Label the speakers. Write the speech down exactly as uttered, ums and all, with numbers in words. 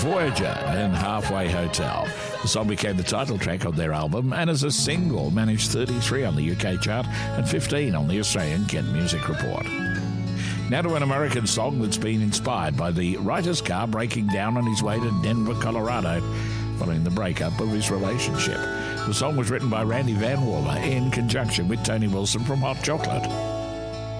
Speaker 1: Voyager and Halfway Hotel. The song became the title track of their album and as a single managed thirty-three on the U K chart and fifteen on the Australian Kent Music Report. Now to an American song that's been inspired by the writer's car breaking down on his way to Denver, Colorado, following the breakup of his relationship. The song was written by Randy Van Waller in conjunction with Tony Wilson from Hot Chocolate.